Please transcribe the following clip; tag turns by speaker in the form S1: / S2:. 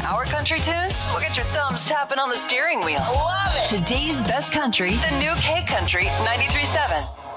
S1: our country tunes will get your thumbs tapping on the steering wheel. Love it. Today's best country, the new K Country 93.7.